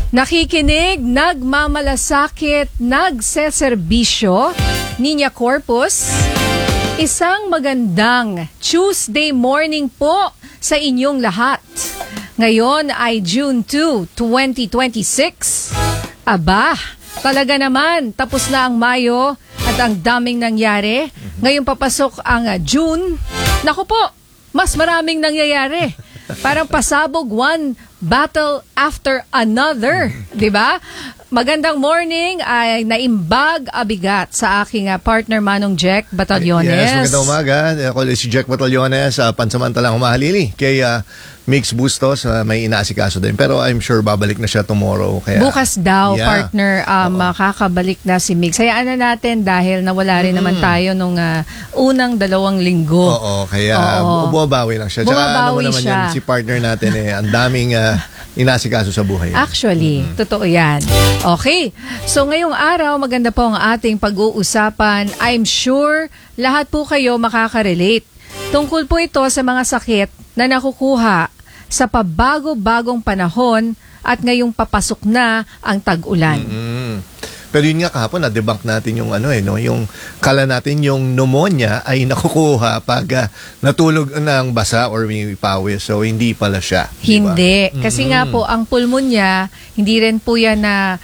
Nakikinig, nagmamalasakit, nagseserbisyo, Niña Corpus. Isang magandang Tuesday morning po sa inyong lahat. Ngayon ay June 2, 2026. Aba, talaga naman, tapos na ang Mayo at ang daming nangyari. Ngayon papasok ang June. Naku po, mas maraming nangyayari. Parang pasabog, one battle after another, di ba? Magandang morning ay naimbag abigat sa aking partner Manong Jack Batallones. Yes, magandang umaga. Ako si Jack Batallones, pansamantalang humahalili kay Mix Bustos, may inaasikaso din. Pero I'm sure babalik na siya tomorrow. Kaya, bukas daw, partner, makakabalik na si Mix. Hayaan na natin dahil nawala rin naman tayo nung unang 2 linggo. Oo, kaya bumabawi lang siya. Tsaka Bumabawi naman siya. yan, si partner natin ang daming inasikaso sa buhay. Actually, totoo yan. Okay, so ngayong araw, maganda po ang ating pag-uusapan. I'm sure lahat po kayo makaka-relate. Tungkol po ito sa mga sakit na nakukuha sa pabago-bagong panahon at ngayong papasok na ang tag-ulan. Pero yun nga kahapon, na-debunk natin yung yung kala natin yung pneumonia ay nakukuha pag natulog ng basa or may pawis. So, hindi pala siya. Hindi. Diba? Kasi nga po, ang pulmonya, hindi rin po yan na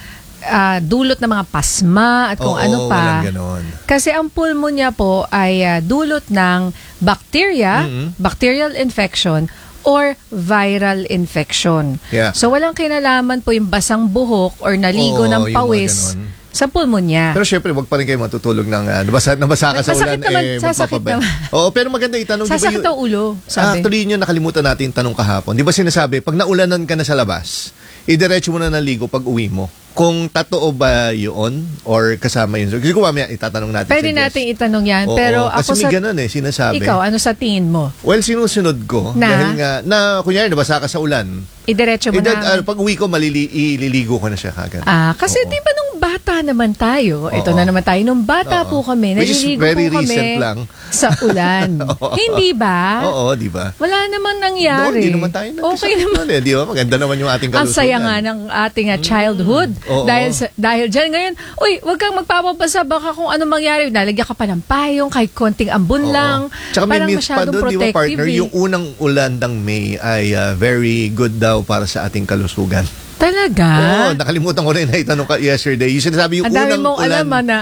dulot ng mga pasma at kung ano pa. Kasi ang pulmonya po ay dulot ng bacteria, bacterial infection, or viral infection. Yeah. So walang kinalaman po yung basang buhok or naligo ng pawis sa pulmonya. Pero syempre, wag pa rin kayo matutulog ng nabasa ka sa ulan. Sasakit naman. Oo, pero maganda itanong. Sasakit ang ulo, sabi. Actually, yun yung nakalimutan natin tanong kahapon. Di ba sinasabi, pag naulanan ka na sa labas, idiretso mo na ng ligo pag uwi mo. Kung totoo ba yun or kasama yun. Kasi kung mamaya itatanong natin. Pwede natin itanong yan. Oo, pero kasi ako may ganun sinasabi. Ikaw, ano sa tingin mo? Well, sinusunod ko. Dahil nga, kunyari, nabasa ka sa ulan. Idiretso mo na. Pag uwi ko, ililigo ko na siya kagad. Kasi di ba nung bata naman tayo, ito na naman tayo, nung bata po kami, naliligo po kami lang. sa ulan. Hindi ba? Oo, di ba? Wala naman nangyari. Hindi naman tayo okay naman. Di ba? Maganda naman yung ating kalusugan. Ang saya nga ng ating childhood. Dahil dyan ngayon, uy, wag kang magpapabasa, baka kung ano mangyari, nalagyan ka pa ng payong, kahit konting ambon lang. Tsaka may parang myth pa doon, di ba partner, yung unang ulan ng May ay very good daw para sa ating kalusugan. Talaga? Oo, nakalimutan ko rin na itanong ka yesterday. Yung sinasabi yung unang mong ulan.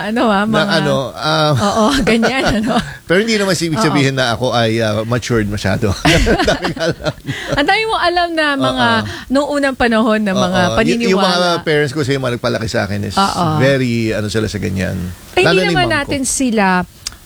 Oo, ganyan, Pero hindi naman ibig sabihin na ako ay matured masyado. Ang dami mong alam na mga noong unang panahon na mga paniniwala. Yung mga parents ko sa mga nagpalaki sa akin is very, sila sa ganyan. Hindi naman natin sila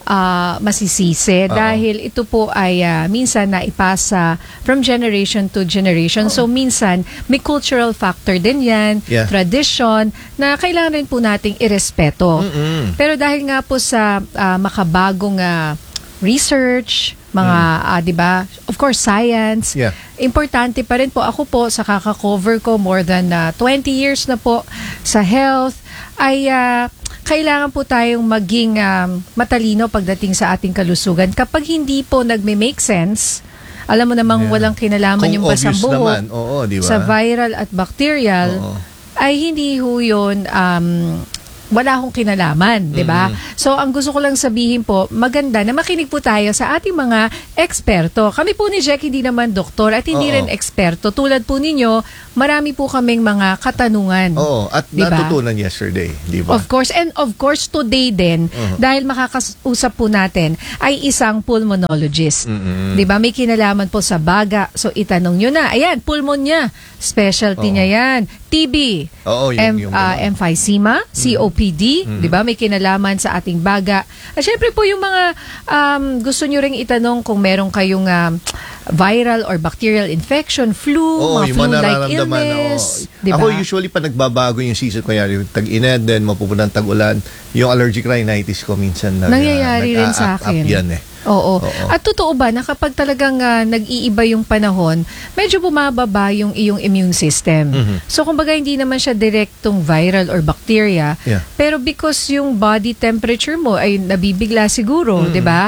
masisisi dahil ito po ay minsan naipasa from generation to generation. So minsan may cultural factor din yan, tradition na kailangan rin po nating irespeto. Pero dahil nga po sa makabagong research, mga, di ba, of course, science, importante pa rin po. Ako po, sa kaka-cover ko, more than 20 years na po sa health, ay kailangan po tayong maging matalino pagdating sa ating kalusugan. Kapag hindi po nagme-make sense, alam mo namang walang kinalaman yung basang buhok diba? Sa viral at bacterial, ay hindi ho yun wala akong kinalaman, di ba? So, ang gusto ko lang sabihin po, maganda na makinig po tayo sa ating mga eksperto. Kami po ni Jack hindi naman doktor at hindi rin eksperto. Tulad po ninyo, marami po kaming mga katanungan. At natutunan yesterday, di ba? Of course, and of course today din, dahil makakausap po natin, ay isang pulmonologist. Di ba? May kinalaman po sa baga. So, itanong nyo na. Ayan, pulmonya. Specialty niya yan. TB, emphysema, COPD, di ba? May kinalaman sa ating baga. At syempre po yung mga gusto nyo ring itanong kung meron kayong viral or bacterial infection, flu, mga flu-like illness. Diba? Ako usually pa nagbabago yung season, kaya yung tag-init, then mapupunang tag-ulan, yung allergic rhinitis ko minsan nangyayari rin sa akin. Yan Oo. At totoo ba na kapag talagang nag-iiba yung panahon, medyo bumababa yung iyong immune system. So kumbaga hindi naman siya direktong viral or bacteria, pero because yung body temperature mo ay nabibigla siguro, 'di ba?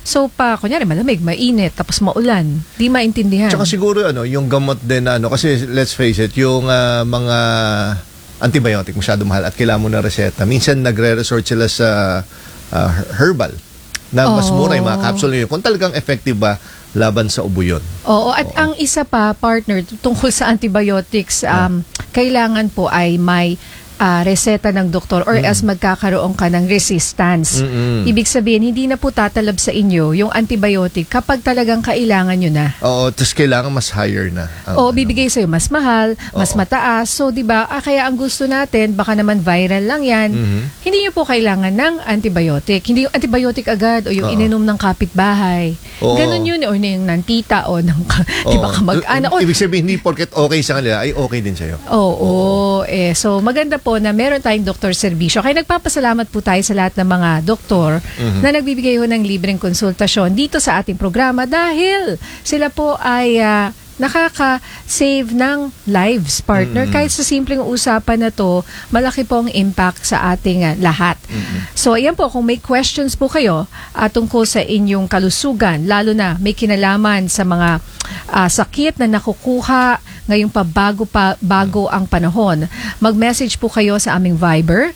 So kunyari malamig, mainit, tapos maulan, di maintindihan. Tsaka siguro yung gamot din kasi let's face it, yung mga antibiotic masyado mahal at kailangan mo na reseta. Minsan nagre-resort sila sa herbal na mas mura yung mga capsule yun. Kung talagang effective ba laban sa ubo yun. Oo, at ang isa pa, partner, tungkol sa antibiotics, kailangan po ay may reseta ng doktor or else magkakaroon ka ng resistance. Ibig sabihin, hindi na po tatalab sa inyo yung antibiotic kapag talagang kailangan nyo na. Oo, tapos kailangan mas higher na. Bibigay sa'yo mas mahal, mas mataas. So, di ba, kaya ang gusto natin, baka naman viral lang yan, hindi nyo po kailangan ng antibiotic. Hindi yung antibiotic agad o yung ininom ng kapitbahay. Ganun yun, o yung ng tita o ng, di ba, kamag-anak. Ibig sabihin, hindi porket okay sa kanila, ay okay din sa'yo. So maganda po na meron tayong doktor serbisyo. Kaya nagpapasalamat po tayo sa lahat ng mga doktor na nagbibigay ho ng libreng konsultasyon dito sa ating programa dahil sila po ay nakaka-save ng lives, partner. Kahit sa simpleng usapan na to, malaki pong impact sa ating lahat. So, ayan po, kung may questions po kayo tungkol sa inyong kalusugan, lalo na may kinalaman sa mga sakit na nakukuha ngayong bago ang panahon, mag-message po kayo sa aming Viber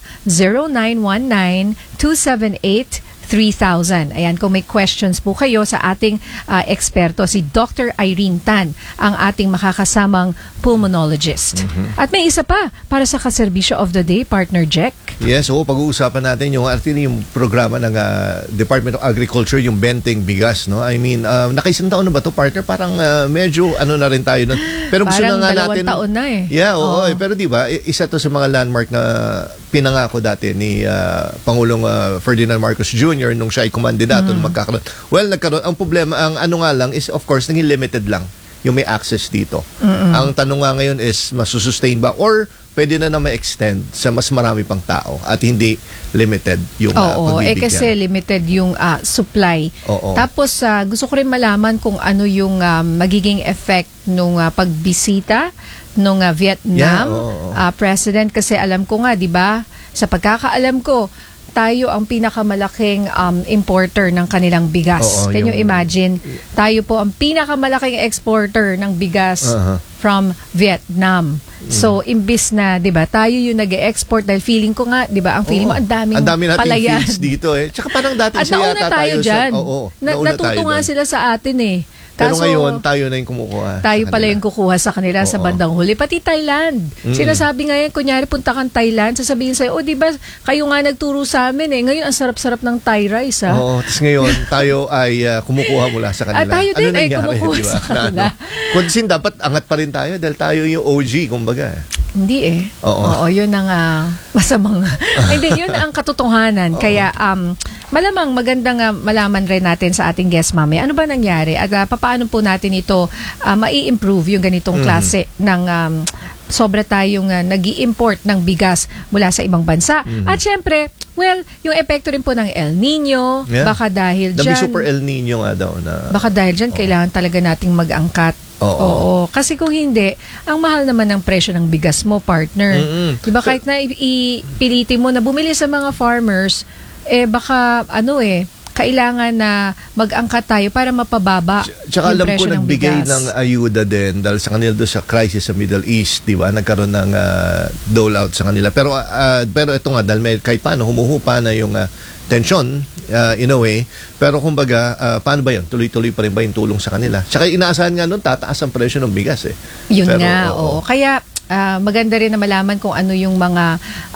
0919-278-3000. Ayan, kung may questions po kayo sa ating eksperto, si Dr. Irene Tan, ang ating makakasamang pulmonologist. At may isa pa para sa kaserbisyo of the day, partner Jack. Yes, pag-uusapan natin yung programa ng Department of Agriculture, yung Benteng Bigas, no? I mean, nakaisang taon na ba to, partner? Parang medyo na rin tayo nun. Pero gusto na nga natin. Parang 2 taon na eh. Yeah, pero di ba, isa to sa mga landmark na pinangako dati ni Pangulong Ferdinand Marcos Jr. nung siya ay kumandidato na magkakaroon. Well, nagkaroon. Ang problema, ang nga lang is, of course, naging limited lang yung may access dito. Ang tanong nga ngayon is, masusustain ba or pwede na ma-extend sa mas marami pang tao at hindi limited yung pagbibigyan. Kasi limited yung supply. Tapos gusto ko rin malaman kung ano yung magiging effect nung pagbisita nung Vietnam president, kasi alam ko nga, 'di ba? Sa pagkakaalam ko, tayo ang pinakamalaking importer ng kanilang bigas. Can you imagine? Tayo po ang pinakamalaking exporter ng bigas from Vietnam. So, imbis na, 'di ba, tayo yung nag-e-export dahil feeling ko nga, 'di ba, ang feeling mo ang daming palayan. Fields dito Tsaka parang dati at nauna tayo dyan. Natuto nga dyan sila sa atin eh. Pero ngayon, tayo na yung kumukuha. Tayo pala yung kukuha sa kanila sa bandang huli. Pati Thailand. Sinasabi ngayon, kunyari punta kang Thailand, sasabihin sa'yo, di ba, kayo nga nagturo sa amin eh. Ngayon, ang sarap-sarap ng Thai rice, ha? Tapos ngayon, tayo ay kumukuha mula sa kanila. Tayo din ay kumukuha sa kanila. Kunsin, dapat angat pa rin tayo dahil tayo yung OG, kumbaga. Hindi eh. Yun ang masamang. Hindi, yun ang katotohanan. Kaya, malamang magandang malaman rin natin sa ating guest mamaya. Ano ba nangyari? At paano po natin ito mai-improve yung ganitong klase ng sobra tayong nag-i-import ng bigas mula sa ibang bansa. At syempre, yung epekto rin po ng El Nino, baka dahil dyan. Super El Nino nga daw. Baka dahil dyan, kailangan talaga nating mag-angkat. Kasi kung hindi, ang mahal naman ng presyo ng bigas mo, partner. Diba, kahit na ipilitin mo na bumili sa mga farmers, baka kailangan na mag-angkat tayo para mapababa Tsaka yung alam ko presyo ng nagbigay bigas. ng ayuda din dahil sa kanila doon sa crisis sa Middle East, di ba? Nagkaroon ng dole out sa kanila. Pero ito nga, dahil kahit paano, humuhupa na yung tension in a way. Pero kumbaga, paano ba yun? Tuloy-tuloy pa rin ba yung tulong sa kanila? Tsaka inaasahan nga nun, tataas ang presyo ng bigas eh. Yun nga, Kaya, maganda rin na malaman kung ano yung mga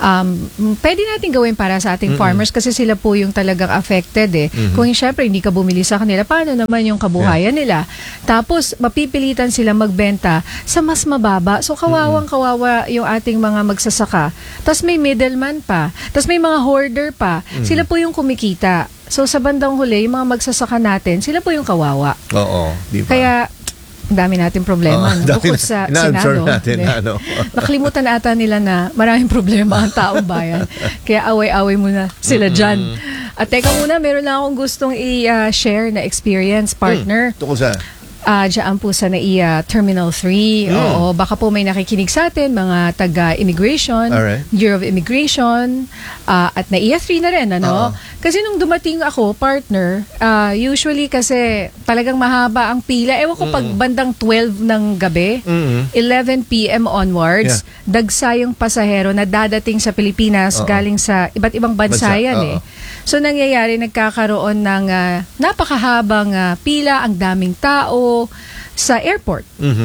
pwede natin gawin para sa ating farmers kasi sila po yung talagang affected eh. Kung syempre hindi ka bumili sa kanila, paano naman yung kabuhayan nila? Tapos mapipilitan sila magbenta sa mas mababa. So kawawang-kawawa yung ating mga magsasaka. Tapos may middleman pa. Tapos may mga hoarder pa. Sila po yung kumikita. So sa bandang huli, yung mga magsasaka natin, sila po yung kawawa. Di ba? Kaya ang dami nating problema. Bukod sa Senado. Nakalimutan ata nila na maraming problema ang taong bayan. Kaya away-away muna sila dyan. At teka muna, meron lang akong gustong i-share na experience, partner. Tungkol sa? Diyan po sa NAIA Terminal 3. Oo, baka po may nakikinig sa atin, mga taga-immigration, Alright. Bureau of Immigration, at NAIA 3 na rin, ano? Kasi nung dumating ako, partner, usually kasi talagang mahaba ang pila. Ewan ko pag bandang 12 ng gabi, 11 p.m. onwards, dagsa yung pasahero na dadating sa Pilipinas galing sa iba't ibang bansa yan eh. So nangyayari, nagkakaroon ng napakahabang pila, ang daming tao sa airport.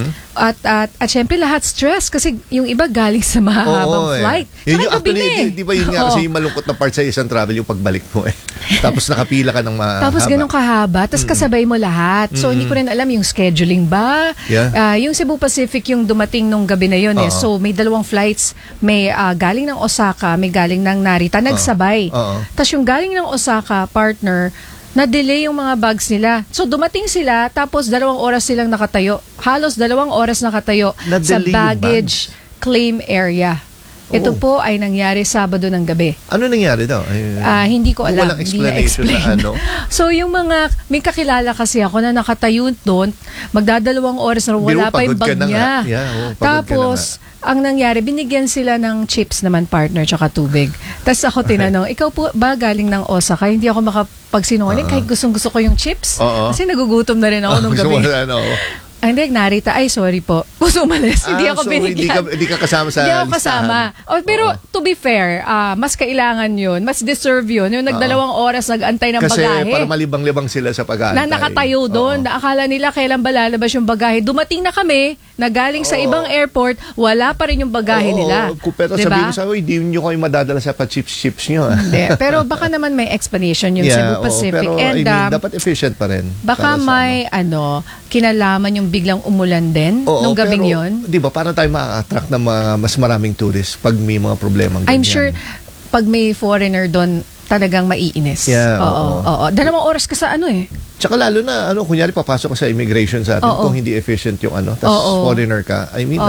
At syempre lahat stress kasi yung iba galing sa mahabang flight. Yun yung Tsaka gabi actually, na eh. di ba yun nga kasi yung malungkot na part sa isang travel yung pagbalik mo eh. Tapos nakapila ka ng mahaba. Tapos ganun kahaba, tapos kasabay mo lahat. So hindi ko rin alam yung scheduling ba. Yung Cebu Pacific yung dumating nung gabi na yun eh. So may dalawang flights, may galing ng Osaka, may galing ng Narita, nagsabay. Tapos yung galing ng Osaka, partner, na-delay yung mga bags nila. So dumating sila, tapos 2 oras silang nakatayo. Halos 2 oras nakatayo sa baggage claim area. Ito po ay nangyari Sabado ng gabi. Ano nangyari daw? Hindi ko alam. Walang explanation na ano. So yung may kakilala kasi ako na nakatayo doon, magdadalawang oras na wala pa yung bag niya. Tapos, ang nangyari, binigyan sila ng chips naman, partner, tsaka tubig. Tapos ako tinanong, ikaw po ba galing ng Osaka? Hindi ako makapagsinungaling kahit gustong-gusto ko yung chips. Kasi nagugutom na rin ako nung gabi. Hindi, Narita. Ay, sorry po. Puso umalis. Hindi ako binigyan. Hindi ka kasama sa Hindi ako kasama. Pero to be fair, mas kailangan yun, mas deserve yun. Yung nagdalawang oras nag-antay ng bagahe. Kasi para malibang-libang sila sa pag-aantay. Na nakatayo doon. Akala nila kailan ba lalabas yung bagahe. Dumating na kami, na galing sa ibang airport, wala pa rin yung bagahe nila. Pero sabihin mo sa hindi nyo kayo madadala sa pa-chips nyo. Hindi. Pero baka naman may explanation yung Cebu Pacific. Pero dapat efficient pa rin. Baka may kinalaman yung biglang umulan din nung gabing yon. Di ba, parang tayo ma-attract ng mas maraming tourists pag may mga problemang ganyan. I'm sure pag may foreigner doon, talagang maiinis. Oo. 2 oras ka sa Tsaka lalo na, kunyari papasok ka sa immigration sa atin, kung hindi efficient yung tapos foreigner ka, I mean,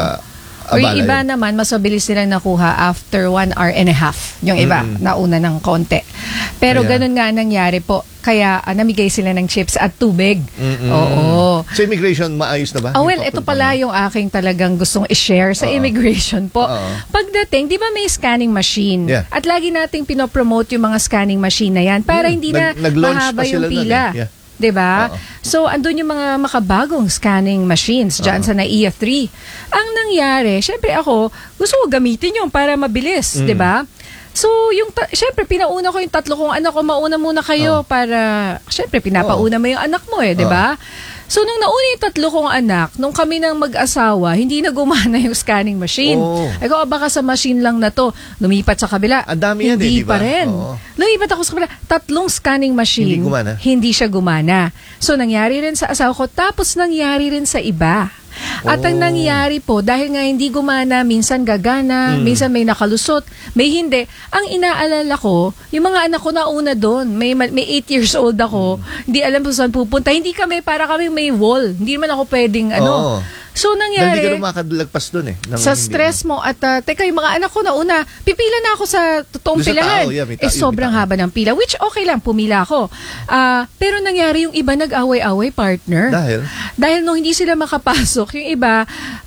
Or yung iba naman, mas mabilis nilang nakuha after 1 hour and a half. Yung iba, nauna ng konti. Pero ganun nga nangyari po. Kaya namigay sila ng chips at tubig. Oo. Sa immigration, maayos na ba? Well, ito pala yung aking talagang gustong i-share sa immigration po. Pagdating, di ba may scanning machine? At lagi nating pinopromote yung mga scanning machine na yan para hindi na mahaba yung pila. Diba? So, andun yung mga makabagong scanning machines dyan sa NAIA 3. Ang nangyari, syempre ako, gusto ko gamitin yung para mabilis, diba? So, syempre, pinauna ko yung 3 kong anak ko, mauna muna kayo para, syempre, pinapauna mo yung anak mo diba? So, nung nauna yung 3 kong anak, nung kami nang mag-asawa, hindi na gumana yung scanning machine. Ay ko, baka sa machine lang na to. Lumipat sa kabila. Ang dami yan hindi diba? pa rin. Lumipat ako sa kabila. 3 scanning machine. Hindi gumana. Hindi siya gumana. So, nangyari rin sa asawa ko, tapos nangyari rin sa iba. At ang nangyari po, dahil nga hindi gumana, minsan gagana, minsan may nakalusot, may hindi. Ang inaalala ko, yung mga anak ko nauna doon, may 8 years old ako, hindi alam kung saan pupunta. Hindi kami, para kami may wall. Hindi man ako pwedeng So, nangyari, hindi ka makadalagpas doon sa stress mo at teka, yung mga anak ko nauna, pipila na ako sa totoong pilahan. Sobrang haba ng pila, which okay lang, pumila ako. Pero nangyari yung iba nag-away-away, partner. Dahil nung hindi sila makapasok, yung iba,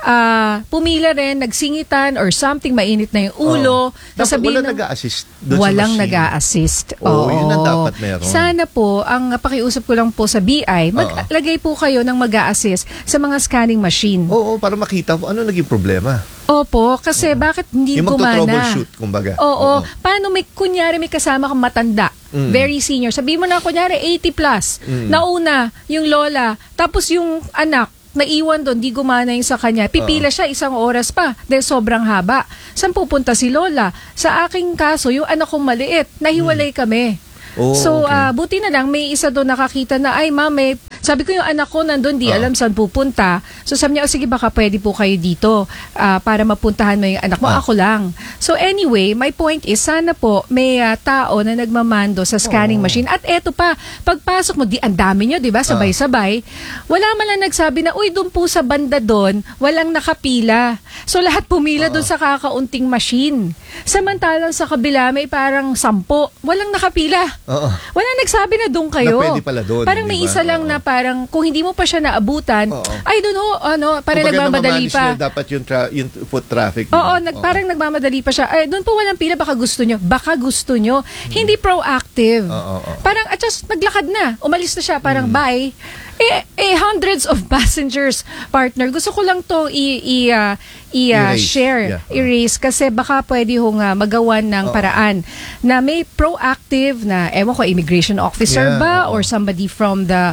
pumila rin, nagsingitan or something, mainit na yung ulo. Walang nag-a-assist doon sa machine. Walang nag-a-assist. Yun ang dapat meron. Sana po, ang pakiusap ko lang po sa BI, maglagay po kayo ng mag-a-assist sa mga scanning machine. Oo, para makita po ano naging problema. Opo, kasi bakit hindi yung gumana? Yung magto-troubleshoot, kumbaga. Oo. Paano kunyari may kasama kang matanda, very senior. Sabihin mo na kunyari 80 plus, nauna yung lola, tapos yung anak, naiwan doon, di gumana yung sa kanya. Pipila siya 1 oras pa dahil sobrang haba. Saan pupunta si lola? Sa aking kaso, yung anak kong maliit, nahiwalay kami. So, buti na lang, may isa doon nakakita na, ay ma'am, sabi ko yung anak ko nandun, di alam saan pupunta. So, sabi niya, sige, baka pwede po kayo dito para mapuntahan mo yung anak mo. Ako lang. So, anyway, my point is, sana po may tao na nagmamando sa scanning machine. At eto pa, pagpasok mo, ang dami nyo, di ba? Sabay-sabay. Wala man lang nagsabi na, uy, doon po sa banda doon, walang nakapila. So, lahat pumila doon sa kakaunting machine. Samantalang sa kabila, may parang 10, walang nakapila. Oo. Wala nagsabi na doon kayo. Na pwede pala doon, Parang may di ba? isa lang na parang kung hindi mo pa siya naabutan, Oo. I don't know, parang Kumbaga, nagmamadali namamanage pa. niya dapat yung foot traffic. Oo, parang nagmamadali pa siya. Ay, doon po walang pila, baka gusto nyo. Hindi proactive. Oo. Parang, just naglakad na. Umalis na siya, parang bye. Hundreds of passengers, partner. Gusto ko lang to share, Yeah. erase, kasi baka pwede hong magawan ng paraan na may proactive na, ewan ko, immigration officer Yeah, ba oo. or somebody from the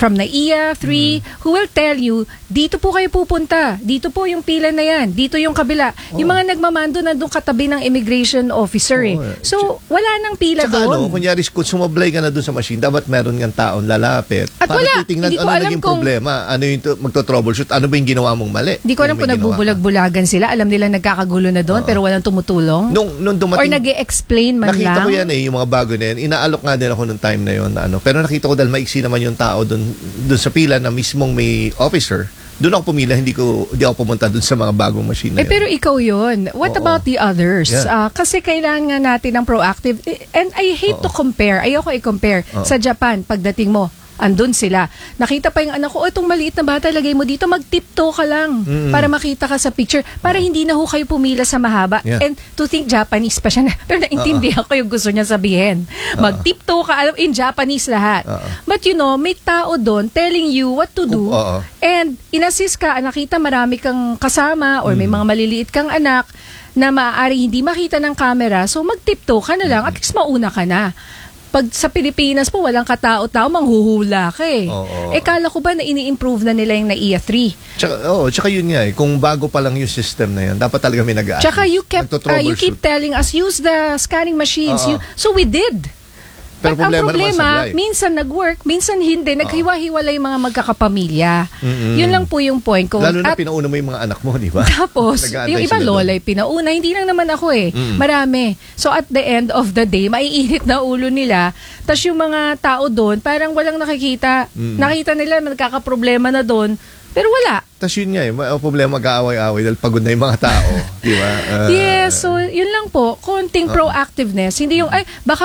NAIA 3 who will tell you, dito po kayo pupunta, dito po yung pila na yan, dito yung kabila. Yung mga nagmamando nandun katabi ng immigration officer eh. Oo. So, wala nang pila Tsaka doon. kunyari, kung sumablay ka na doon sa machine, dapat meron ng taon lalapit. At para wala. titingnan Hindi ko ano alam naging kung- problema, ano yung magto-troubleshoot, ano ba yung ginawa mong mali. Hindi ko alam kung nagbubulag-bulagan sila. Alam nila nagkakagulo na doon pero walang tumutulong. Nung Or dumating, nag-i-explain man nakita lang. ko yan yung mga bago na yan. Inaalok nga din ako nung time na yun. Pero nakita ko dahil maiksi naman yung tao doon sa pila na mismong may officer. Doon ako pumila, hindi ako pumunta doon sa mga bagong machine na yun. Pero ikaw yun. What Oo. about the others? Yeah. Kasi kailangan natin ng proactive. And I hate to compare. Ayoko i-compare. Sa Japan, pagdating mo, andun sila. Nakita pa yung anak ko, itong maliit na bata, lagay mo dito, mag-tiptoe ka lang para makita ka sa picture. Para hindi na ho kayo pumila sa mahaba. Yeah. And to think Japanese pa siya. Pero naintindihan ko yung gusto niya sabihin. Mag-tiptoe ka, alam, in Japanese lahat. But may tao doon telling you what to do. And in-assist ka, nakita marami kang kasama or may mga maliliit kang anak na maaari hindi makita ng camera. So mag-tiptoe ka na lang, at least mauna ka na. Pag sa Pilipinas po, walang katao-tao, manghuhula ka eh. Oo. Kala ko ba na ini-improve na nila yung NAIA 3? Tsaka yun nga kung bago pa lang yung system na yun, dapat talaga may nag-aasik. Tsaka you keep telling us, use the scanning machines. Oo. So we did. Pero But ang problema naman problema, sablay. minsan nag-work, minsan hindi. Naghiwa-hiwalay yung mga magkakapamilya. Yun lang po yung point ko. Lalo na At pinauna mo yung mga anak mo, di ba? tapos, Nag-aantay yung iba sila lola pinauna, hindi lang naman ako eh. Marami. So at the end of the day, maiinit na ulo nila. Tapos yung mga tao doon, parang walang nakikita. Nakita nila, nagkakaproblema na doon. Pero wala. Tapos yun nga may problema, mag-aaway-aaway dahil pagod na yung mga tao. Di ba? Yes, so yun lang po, konting proactiveness. Hindi yung,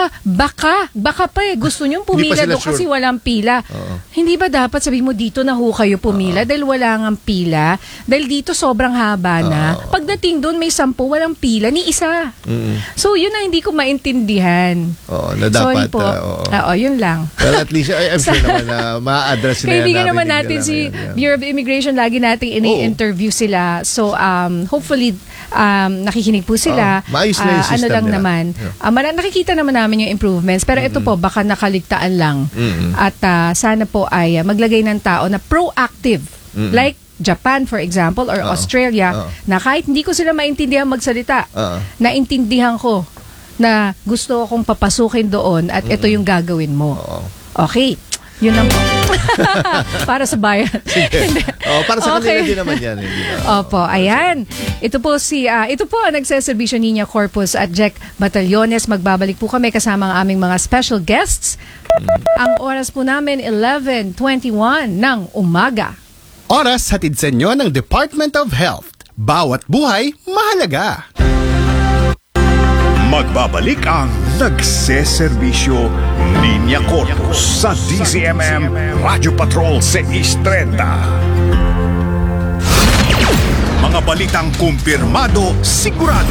baka pa eh, gusto nyong Hindi pa pumila sila doon kasi sure. walang pila. Hindi ba dapat sabihin mo dito na ho kayo pumila dahil wala ngang pila? Dahil dito sobrang haba na. Pagdating doon may 10, walang pila, ni isa. So yun na hindi ko maintindihan. Na dapat. Sorry po. Oo, yun lang. Well, at least, I'm sure naman na ma-address na yan. Kaibigan naman natin si Bureau of Immigration, lagi nating ini-interview sila. So, hopefully, nakikinig po sila. Maayos na yung system ano lang nila. naman. Nakikita naman namin yung improvements. Pero ito po, baka nakaligtaan lang. At sana po ay maglagay ng tao na proactive. Like Japan, for example, or Australia, na kahit hindi ko sila maintindihan magsalita, naintindihan ko na gusto akong papasukin doon at ito yung gagawin mo. Okay. Yun lang po. Para sa bayan. Para sa kanila din naman yan. Opo, ayan. Ito po ang nagseservisyo Niña Corpus at Jack Batallones. Magbabalik po kami kasama ang aming mga special guests. Ang oras po namin 11:21 ng umaga. Oras hatid sa inyo ng Department of Health. Bawat buhay mahalaga. Magbabalik ang nagseserbisyo Linya Corpus sa DZMM Radio Patrol 630. Mga balitang kumpirmado, sigurado,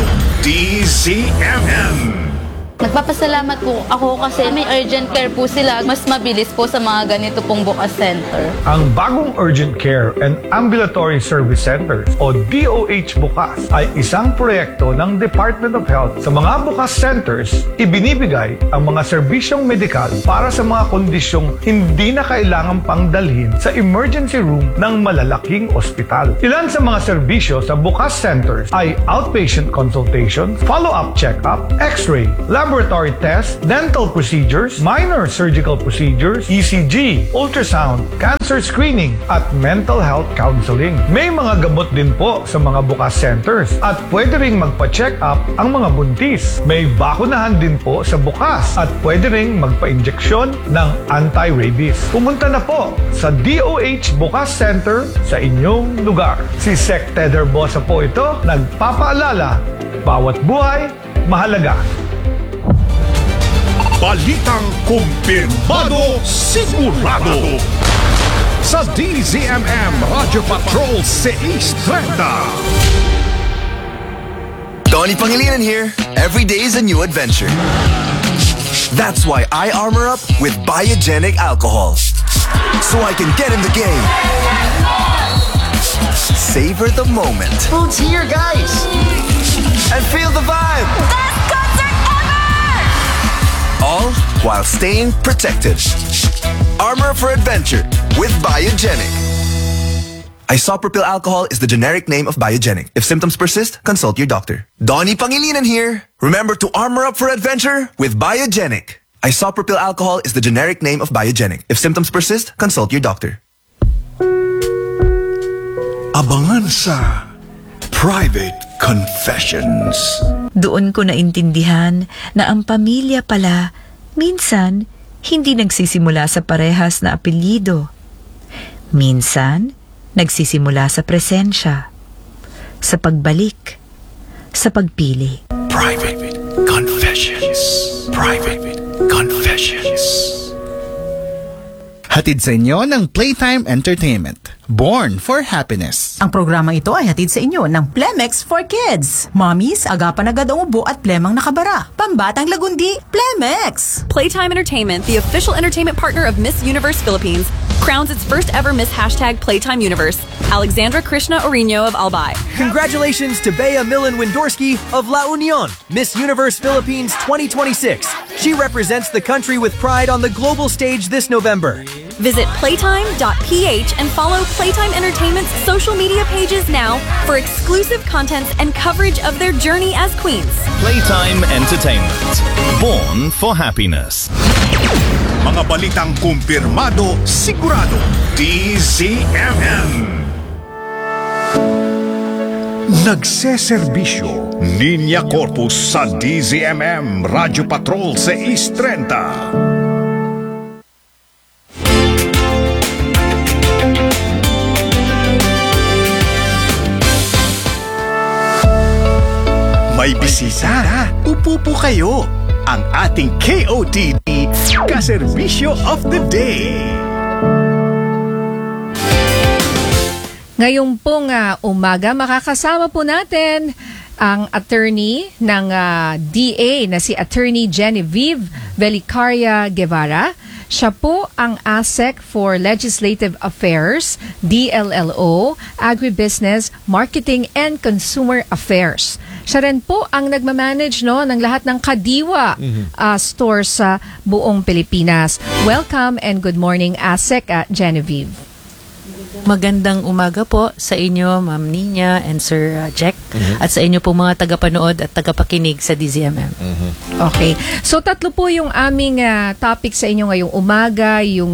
DZMM. Nagpapasalamat po ako kasi may urgent care po sila. Mas mabilis po sa mga ganito pong bukas center. Ang bagong Urgent Care and Ambulatory Service Centers o DOH Bukas ay isang proyekto ng Department of Health. Sa mga bukas centers, ibinibigay ang mga serbisyong medikal para sa mga kondisyong hindi na kailangan pang dalhin sa emergency room ng malalaking ospital. Ilan sa mga serbisyo sa bukas centers ay outpatient consultation, follow-up check-up, x-ray, laboratory tests, dental procedures, minor surgical procedures, ECG, ultrasound, cancer screening, at mental health counseling. May mga gamot din po sa mga bukas centers at pwede ring magpa-check up ang mga buntis. May bakunahan din po sa bukas at pwede ring magpa-injeksyon ng anti-rabies. Pumunta na po sa DOH Bukas Center sa inyong lugar. Si Sec. Ted Herbosa po ito, nagpapaalala, bawat buhay, mahalaga. balitang kumpirmado, sigurado. Sa DZMM Radio Patrol 630. Donnie Pangilinan here. Every day is a new adventure. That's why I armor up with Biogenic alcohol. So I can get in the game. Savor the moment. Food's here, guys! And feel the vibe. Best concert ever! All while staying protected. Armor for adventure with Biogenic. Isopropyl alcohol is the generic name of Biogenic. If symptoms persist, consult your doctor. Donnie Pangilinan here. Remember to armor up for adventure with Biogenic. Isopropyl alcohol is the generic name of Biogenic. If symptoms persist, consult your doctor. Abangan sa Private Confessions. Doon ko naintindihan na ang pamilya pala minsan hindi nagsisimula sa parehas na apelyido. Minsan, nagsisimula sa presensya, sa pagbalik, sa pagpili. Private Confessions. Private Confessions. Hatid sa inyo ng Playtime Entertainment. Born for Happiness. Ang programang ito ay hatid sa inyo ng Plemex for Kids. Mommies, agapan agad ang ubo at plemang nakabara. Pambatang lagundi, Plemex! Playtime Entertainment, the official entertainment partner of Miss Universe Philippines, crowns its first ever Miss #Playtime Universe, Alexandra Krishna Orino of Albay. Congratulations to Bea Millen Windorski of La Union, Miss Universe Philippines 2026. She represents the country with pride on the global stage this November. Visit playtime.ph and follow Playtime Entertainment's social media pages now for exclusive contents and coverage of their journey as queens. Playtime Entertainment. Born for Happiness. Mga balitang kumpirmado, sigurado. DZMM. Nagseserbisyo Linya Corpus sa DZMM Radio Patrol 630. May bisita. Upo po kayo. Ang ating KOTD Kaserbisyo of the Day. Ngayong pong umaga, makakasama po natin ang attorney ng DA na si Attorney Genevieve Velicaria Guevara. Siya po ang ASEC for Legislative Affairs, DLLO, Agribusiness, Marketing and Consumer Affairs. Siya rin po ang nagmamanage ng lahat ng Kadiwa stores sa buong Pilipinas. Welcome and good morning, ASEC Genevieve. Magandang umaga po sa inyo, Ma'am Nina and Sir Jack, at sa inyo po mga tagapanood at tagapakinig sa DZMM. Okay. So tatlo po yung aming topic sa inyo ngayong umaga, yung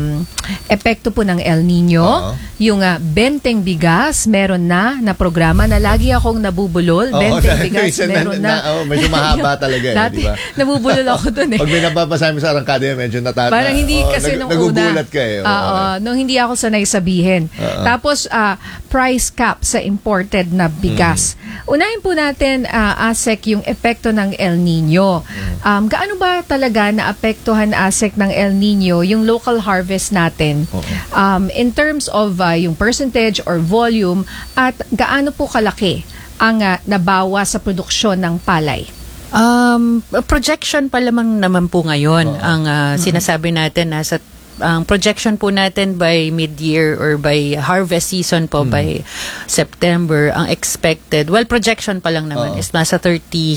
epekto po ng El Nino, yung benteng bigas, meron na programa na lagi akong nabubulol. Benteng bigas, meron na. Medyo mahaba talaga dati, diba? Nabubulol ako dun Pag may nababasahin mo sa arangkada, medyo parang hindi kasi nung una. Nagugulat ka eh. Nung hindi ako sanay sabihin. Tapos, price cap sa imported na bigas. Unahin po natin, ASEC, yung epekto ng El Nino. Gaano ba talaga naapektuhan, ASEC, ng El Nino yung local harvest natin? In terms of yung percentage or volume, at gaano po kalaki ang nabawa sa produksyon ng palay? Projection pa lamang naman po ngayon ang sinasabi natin nasa ang projection po natin by mid-year or by harvest season po by September, ang expected, projection pa lang naman is nasa 33%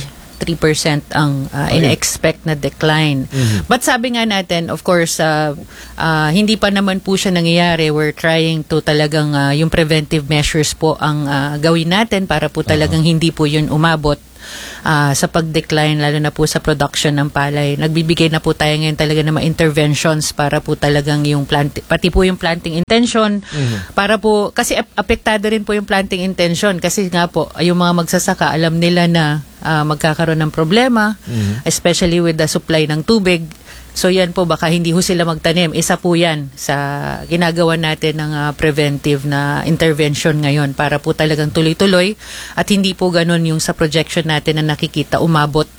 ang in-expect na decline. But sabi nga natin, of course, hindi pa naman po siya nangyayari. We're trying to talagang yung preventive measures po ang gawin natin para po talagang hindi po yun umabot sa pag-decline, lalo na po sa production ng palay. Nagbibigay na po tayo ngayon talaga ng mga interventions para po talagang yung pati po yung planting intention, para po, kasi apektado rin po yung planting intention kasi nga po, yung mga magsasaka, alam nila na magkakaroon ng problema, especially with the supply ng tubig. So yan po, baka hindi ho sila magtanim. Isa po yan sa ginagawa natin ng preventive na intervention ngayon para po talagang tuloy-tuloy at hindi po ganun yung sa projection natin na nakikita umabot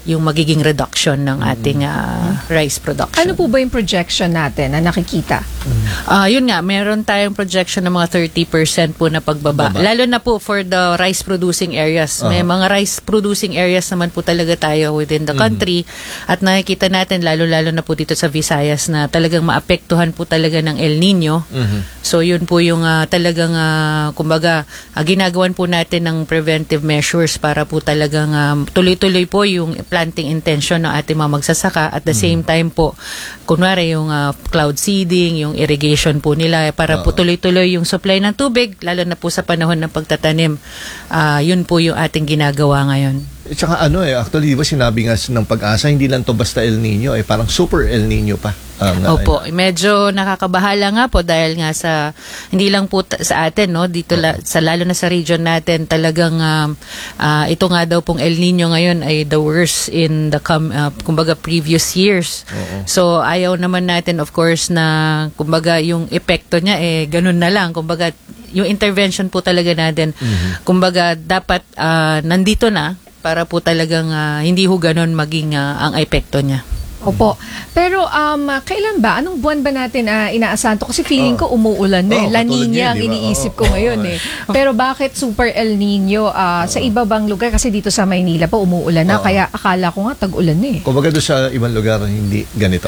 yung magiging reduction ng ating rice production. Ano po ba yung projection natin na nakikita? Yun nga, meron tayong projection ng mga 30% po na pagbaba. Lalo na po for the rice producing areas. May mga rice producing areas naman po talaga tayo within the country at nakikita natin lalo-lalo na po dito sa Visayas na talagang maapektuhan po talaga ng El Nino. So yun po yung talagang kumbaga ginagawan po natin ng preventive measures para po talagang tuloy-tuloy po yung planting intention ng ating mga magsasaka at the same time po kunwari yung cloud seeding, yung irrigation po nila para po tuloy-tuloy yung supply ng tubig lalo na po sa panahon ng pagtatanim. Yun po yung ating ginagawa ngayon. Tsaka actually, di ba sinabi nga ng Pag-asa, hindi lang to basta El Nino, parang super El Nino pa. Opo, medyo nakakabahala nga po dahil nga sa, hindi lang po sa atin, no, dito sa lalo na sa region natin, talagang ito nga daw pong El Nino ngayon ay the worst in the kumbaga previous years. So ayaw naman natin of course na kumbaga yung epekto niya ganun na lang, kumbaga yung intervention po talaga natin, kumbaga dapat nandito na para po talagang hindi ho ganun maging ang epekto niya. Opo. Pero kailan ba? Anong buwan ba natin inaasahan to? Kasi feeling ko umuulan na La Nina ang iniisip ko ngayon Pero bakit super El Nino sa iba bang lugar? Kasi dito sa Maynila pa umuulan na. Kaya akala ko nga tag-ulan na Kumbaga doon sa ibang lugar hindi ganito?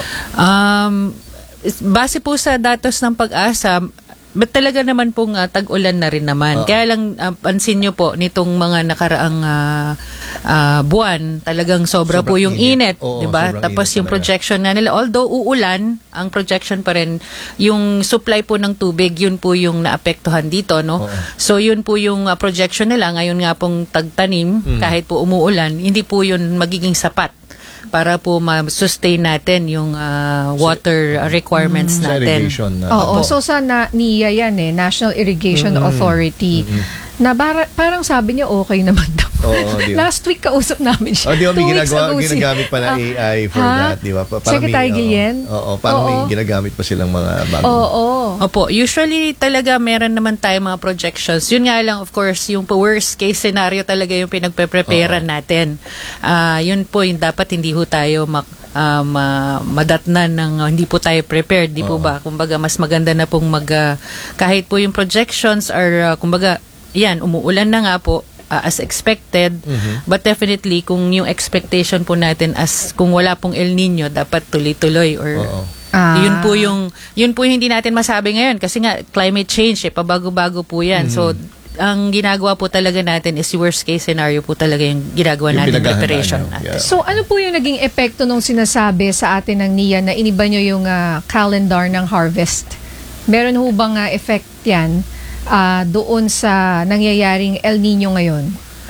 Base po sa datos ng Pag-asa, but talaga naman pong tag-ulan na rin naman. Kaya lang pansin nyo po nitong mga nakaraang buwan, talagang sobra po yung init, 'di ba? Tapos yung projection na nila, although uulan, ang projection pa rin yung supply po ng tubig, yun po yung naapektuhan dito, no? So yun po yung projection nila ngayon nga pong tagtanim, kahit po umuulan, hindi po yun magiging sapat para po ma-sustain natin yung water requirements natin. So sa NIA yan National Irrigation Authority. Na parang sabi niya okay naman daw. Last week kausap namin siya. Ginagamit pa na AI for that, di ba? Secretary Guillen? Parang may ginagamit pa silang mga bago. Opo, usually talaga meron naman tayong mga projections. Yun nga lang, of course, yung worst case scenario talaga yung pinagpe-prepare natin. Yun po yung dapat hindi ho tayo madatnan ng hindi po tayo prepared, di po ba? Kumbaga, mas maganda na pong kahit po yung projections are, kumbaga, yan, umuulan na nga po as expected, but definitely kung yung expectation po natin as kung wala pong El Nino, dapat tuloy-tuloy or yun po yung hindi natin masabi ngayon kasi nga climate change pabago-bago po yan. So ang ginagawa po talaga natin is worst case scenario po talaga yung ginagawa natin, preparation natin. So ano po yung naging epekto nung sinasabi sa atin ng NIA na iniba nyo yung calendar ng harvest? Meron ho bang effect yan doon sa nangyayaring El Nino ngayon?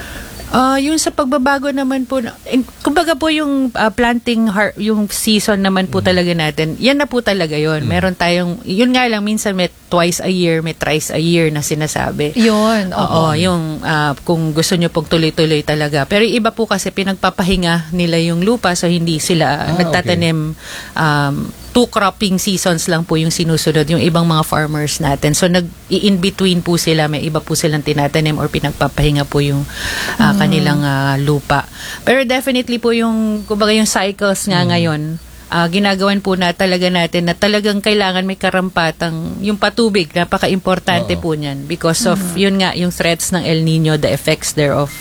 Yung sa pagbabago naman po, kumbaga po yung planting yung season naman po talaga natin, yan na po talaga yun. Meron tayong, yun nga lang, minsan may twice a year, may thrice a year na sinasabi. Yun, yung kung gusto nyo pong tuloy-tuloy talaga. Pero iba po kasi pinagpapahinga nila yung lupa, so hindi sila nagtatanim 2 cropping seasons lang po yung sinusunod yung ibang mga farmers natin. So in between po sila, may iba po silang tinatanim or pinagpapahinga po yung kanilang lupa. Pero definitely po yung kumbaga yung cycles nga ngayon, ginagawan po na talaga natin na talagang kailangan may karampatang yung patubig, napaka-importante po niyan because of yun nga yung threats ng El Nino, the effects thereof.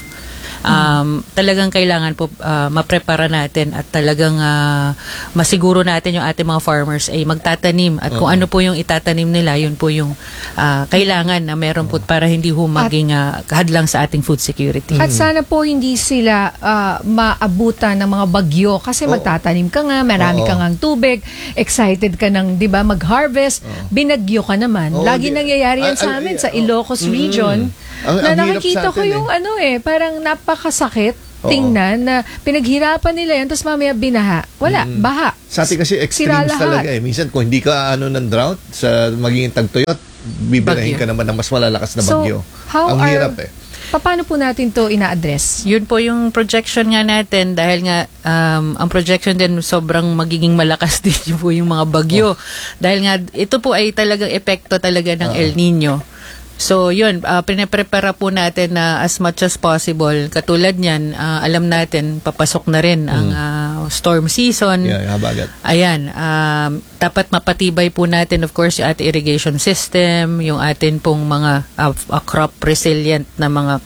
Talagang kailangan po maprepara natin at talagang masiguro natin yung ating mga farmers ay magtatanim at kung ano po yung itatanim nila, yun po yung kailangan na meron po para hindi ho maging hadlang sa ating food security. At sana po hindi sila maabutan ng mga bagyo kasi magtatanim ka nga, marami ka ngang tubig, excited ka ng, di ba, mag-harvest, binagyo ka naman. Lagi nangyayari yan sa amin sa Ilocos region. Na nakikita ko yung parang napakasakit tingnan na pinaghirapan nila yan tapos mamaya binaha. Wala, baha. Sa atin kasi extremes talaga Minsan kung hindi ka ng drought sa magiging tagtuyot, bibirahin ka naman ng mas malalakas na bagyo. Ang hirap Paano po natin to ina-address? Yun po yung projection nga natin dahil nga ang projection din sobrang magiging malakas din po yung mga bagyo. Dahil nga ito po ay talagang epekto talaga ng El Nino. So yun, pinaprepara po natin na as much as possible. Katulad niyan, alam natin papasok na rin ang storm season. Habagat. Ayan, dapat mapatibay po natin of course yung ating irrigation system, yung atin pong mga crop resilient na mga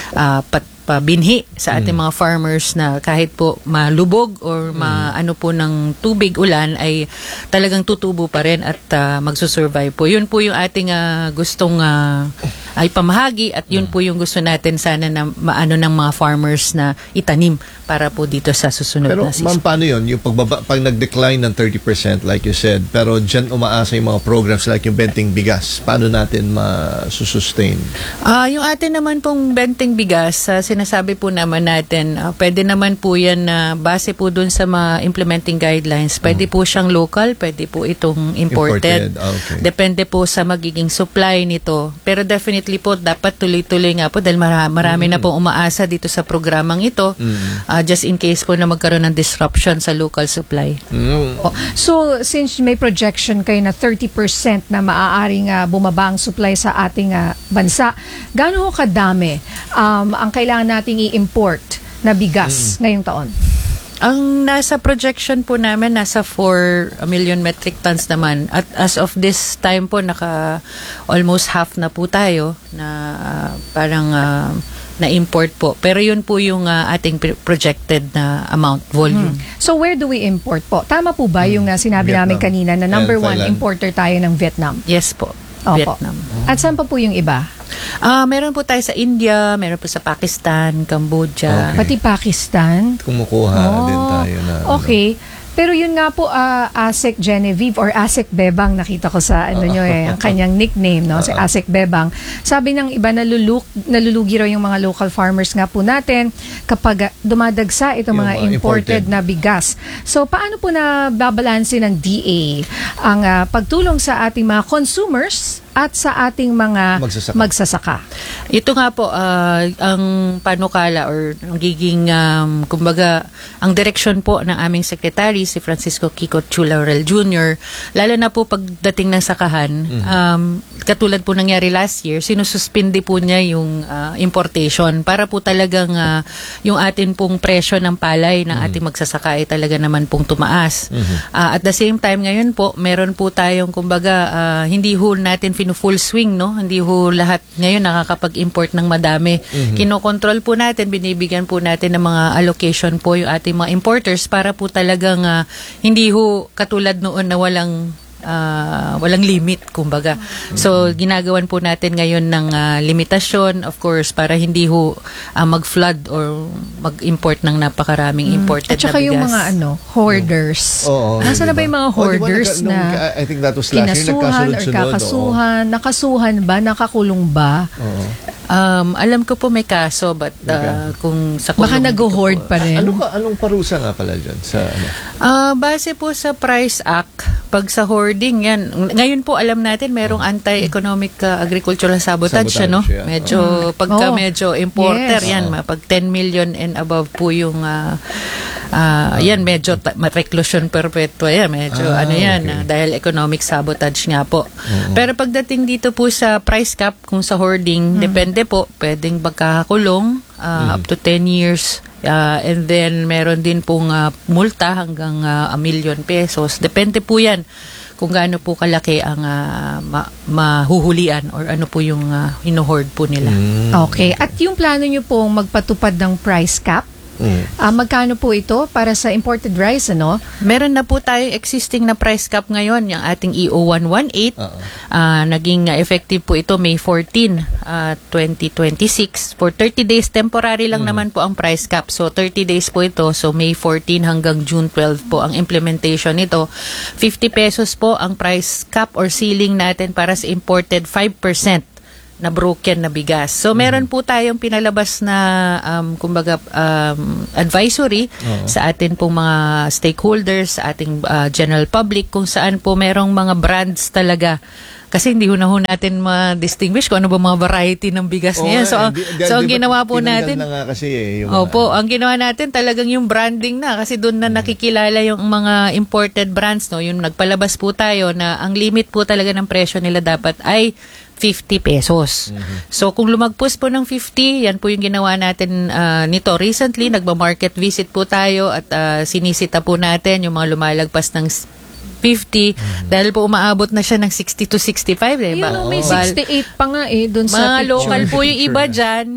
pabinhi sa ating mga farmers na kahit po malubog or ano po ng tubig ulan ay talagang tutubo pa rin at magsusurvive po. Yun po yung ating gustong ay pamahagi at yun po yung gusto natin sana na maano ng mga farmers na itanim para po dito sa susunod pero, na season. Ma'am, paano yun? Yung pag nag-decline ng 30% like you said, pero dyan umaasa yung mga programs like yung benting bigas. Paano natin masusustain? Yung atin naman pong benting bigas, sinasabi po naman natin, pwede naman po yan base po dun sa mga implementing guidelines. Pwede po siyang local, pwede po itong imported. Okay. Depende po sa magiging supply nito. Pero definitely po, dapat tuloy-tuloy nga po dahil marami na pong umaasa dito sa programang ito. Just in case po na magkaroon ng disruption sa local supply. So, since may projection kayo na 30% na maaaring bumaba ang supply sa ating bansa, gaano kadami ang kailangan nating i-import na bigas ngayong taon? Ang nasa projection po namin, nasa 4 million metric tons naman. At as of this time po, almost half na po tayo na parang na-import po. Pero yun po yung ating projected na amount, volume. So where do we import po? Tama po ba yung sinabi namin kanina na number 1 importer tayo ng Vietnam? Yes po, Vietnam. At saan pa po yung iba? Meron po tayo sa India, meron po sa Pakistan, Cambodia. Pati Pakistan? Kumukuha din tayo na. Okay. Pero yun nga po, Asek Genevieve or Asek Bebang, nakita ko sa ang kanyang nickname, no? Si Asek Bebang. Sabi ng iba, nalulugi raw yung mga local farmers nga po natin kapag dumadagsa itong mga imported na bigas. So, paano po na babalansin ng DA ang pagtulong sa ating mga consumers at sa ating mga magsasaka? Ito nga po, ang panukala or ang giging, kumbaga, ang direksyon po ng aming secretary, si Francisco Kiko Chulaurel Jr., lalo na po pagdating ng sakahan, katulad po nangyari last year, sinususpindi po niya yung importation para po talagang yung atin pong presyo ng palay ng ating magsasaka ay talaga naman pong tumaas. At the same time ngayon po, meron po tayong, kumbaga, hindi ho natin full swing, no? Hindi ho lahat ngayon nakakapag-import ng madami. Kinokontrol po natin, binibigyan po natin ng mga allocation po yung ating mga importers para po talagang hindi ho katulad noon na walang limit, kumbaga. So, ginagawan po natin ngayon ng limitasyon, of course, para hindi ho mag-flood or mag-import ng napakaraming imported na bigas. At saka yung mga hoarders. Nasaan na ba yung mga hoarders na I think that was last year, kinasuhan or kakasuhan? Nakasuhan ba? Nakakulong ba? Alam ko po may kaso, but kung sa kulong... Baka nag-hoard pa rin. Anong parusa nga pala dyan? Base po sa Price Act, pag sa hoarding, yan. Ngayon po, alam natin, merong anti-economic agricultural sabotage, no? Medyo, pagka medyo importer, yan. Pag 10 million and above po yung, yan, medyo reclusion perpetua, yan. Medyo, dahil economic sabotage nga po. Pero pagdating dito po sa price cap, kung sa hoarding, depende po, pwedeng magkakakulong, up to 10 years. And then, meron din pong multa hanggang 1 million pesos. Depende po yan kung gaano po kalaki ang mahuhulian or ano po yung hinuhoard po nila. Okay. At yung plano nyo pong magpatupad ng price cap, magkano po ito para sa imported rice, ano? Meron na po tayong existing na price cap ngayon, yung ating EO118. Naging effective po ito May 14, 2026. For 30 days, temporary lang naman po ang price cap. So, 30 days po ito. So, May 14 hanggang June 12 po ang implementation nito. 50 pesos po ang price cap or ceiling natin para sa imported 5% na broken na bigas. So, meron po tayong pinalabas na, kumbaga, advisory sa atin pong mga stakeholders, sa ating general public, kung saan po merong mga brands talaga. Kasi hindi ho natin ma-distinguish kung ano ba mga variety ng bigas niya. So, ang ginawa po natin, ang ginawa natin talagang yung branding na, kasi doon na nakikilala yung mga imported brands, no? Yung nagpalabas po tayo na ang limit po talaga ng presyo nila dapat ay 50 pesos. So kung lumagpos po ng 50, yan po yung ginawa natin nito. Recently, nagba-market visit po tayo at sinisita po natin yung mga lumalagpas ng 50 dahil po umaabot na siya ng 60 to 65, eh. Yun, may 68 pa nga dun sa mga picture. local po yung iba dyan.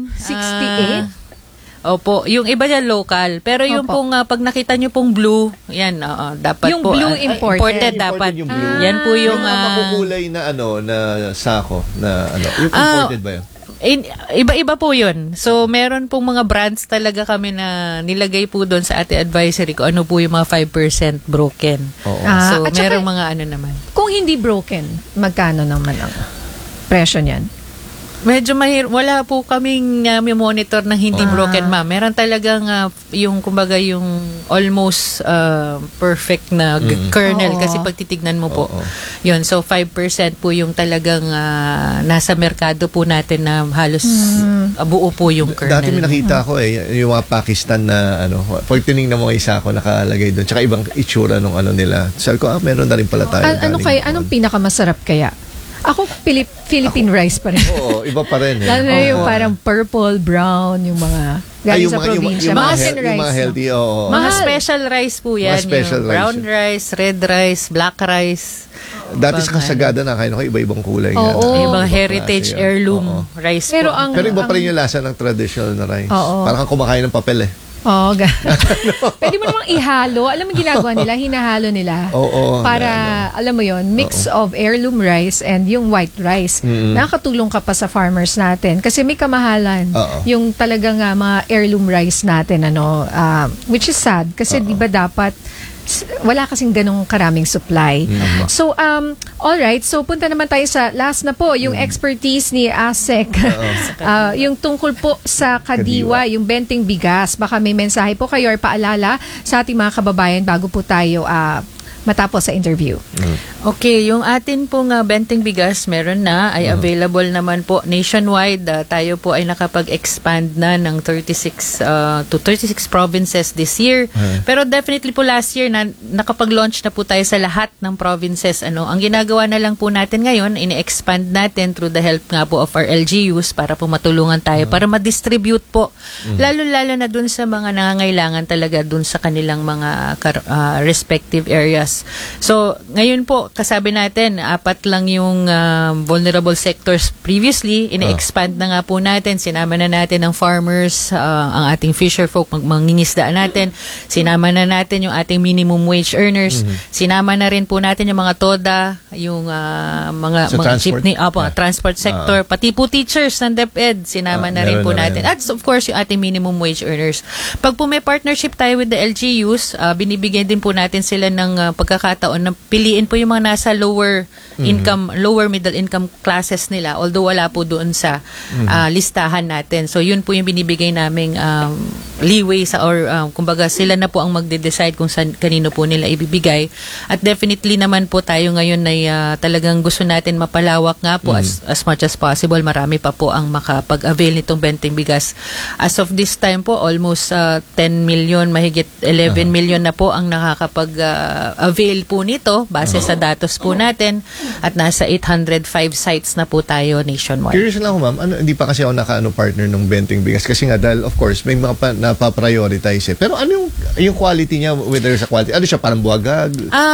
68? Opo, yung iba dyan local. Pero yung pong pag nakita nyo pong blue, yan, dapat yung po. blue imported. Dapat. Yung blue. Yan po yung makukulay na na sako na yung imported ba yun? Iba-iba po yun. So, meron pong mga brands talaga kami na nilagay po doon sa ating advisory ko ano po yung mga 5% broken. So, at merong saka, mga ano naman. Kung hindi broken, magkano naman ang presyo niyan? Medyo wala po kaming monitor ng hindi broken, ma'am. Meron talagang yung kumbaga yung almost perfect na kernel kasi pag titignan mo po. Yun, so 5% po yung talagang nasa merkado po natin na halos buo po yung kernel. Dati may nakita ko yung mga Pakistan na pag tinignan mo isa ako nakalagay doon. Tsaka ibang itsura nung nila. Sabi ko, meron na rin pala tayo. Anong pinakamasarap kaya? Ako, Philippine rice pa rin. Oo, iba pa rin. Lalo na yung parang purple, brown, yung mga galing sa probinsya. Yung mga healthy, Mga special rice po yan. Special yung brown rice, red rice, black rice. Dati sa Kasagada na kain ako, iba-ibang kulay. Ibang heritage heirloom rice pero po. Pero iba pa rin yung lasa ng traditional na rice. Parang kang kumakain ng papel Pwede mo namang ihalo. Alam mo ginagawa nila? Hinahalo nila. Para, alam mo yon mix of heirloom rice and yung white rice. Nakakatulong ka pa sa farmers natin. Kasi may kamahalan. Yung talagang mga heirloom rice natin, which is sad. Kasi di ba dapat wala kasing ganong karaming supply. So, alright. So, punta naman tayo sa last na po, yung expertise ni ASEC. Yung tungkol po sa kadiwa, yung benting bigas. Baka may mensahe po kayo or paalala sa ating mga kababayan bago po tayo matapos sa interview. Okay, yung atin pong benting bigas meron na, ay available naman po nationwide. Tayo po ay nakapag-expand na ng 36 to 36 provinces this year. Pero definitely po last year nakapag-launch na po tayo sa lahat ng provinces. Ang ginagawa na lang po natin ngayon, ini-expand natin through the help nga po of our LGUs para po matulungan tayo, para ma-distribute po. Lalo-lalo na dun sa mga nangangailangan talaga dun sa kanilang mga respective areas. So, ngayon po, kasabi natin, 4 lang yung vulnerable sectors previously. Ina-expand na nga po natin. Sinama na natin ang farmers, ang ating fisher folk, mangingisda natin. Sinama na natin yung ating minimum wage earners. Sinama na rin po natin yung mga TODA, yung mga jeepney, transport sector, pati po teachers ng DepEd, sinama na rin po natin. At of course, yung ating minimum wage earners. Pag po may partnership tayo with the LGUs, binibigyan din po natin sila ng pagkakataon na piliin po yung mga nasa lower income, lower middle income classes nila, although wala po doon sa listahan natin. So yun po yung binibigay naming leeway kumbaga sila na po ang magde-decide kung kanino po nila ibibigay. At definitely naman po tayo ngayon ay talagang gusto natin mapalawak nga po as much as possible. Marami pa po ang makapag-avail nitong benting bigas. As of this time po, almost 10 million, mahigit 11 million na po ang nakakapag-avail po nito base sa datos po natin, at nasa 805 sites na po tayo nationwide. Curious lang ako, ma'am, hindi pa kasi ako partner ng benting bigas kasi nga dahil of course may mga napaprioritize pero ano yung quality niya, whether sa quality, ano siya, parang buwagag?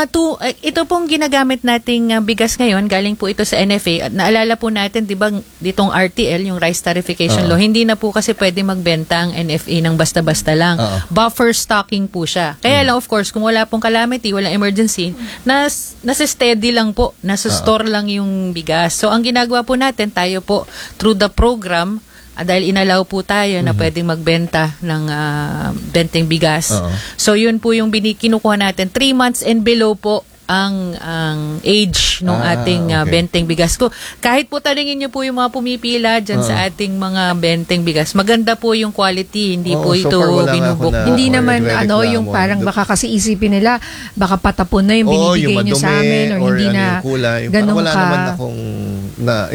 Ito pong ginagamit nating bigas ngayon, galing po ito sa NFA. At naalala po natin, di ba, ditong RTL, yung Rice Tarification Law, hindi na po kasi pwede magbenta ang NFA ng basta-basta lang. Buffer stocking po siya. Kaya lang, of course, kung wala pong calamity, walang emergency, nasa steady lang po, nasa store lang yung bigas. So, ang ginagawa po natin, tayo po, through the program, dahil inalaw po tayo na pwedeng magbenta ng benting bigas. So, yun po yung kinukuha natin. 3 months and below po ang age ng ating benting bigas ko. Kahit po tanungin niyo po yung mga pumipila dyan sa ating mga benting bigas, maganda po yung quality, hindi po ito binubok. Hindi naman yung parang baka kasi isipin nila baka patapon na yung binibigay niyo sa amin or hindi na ganun ka. Wala naman akong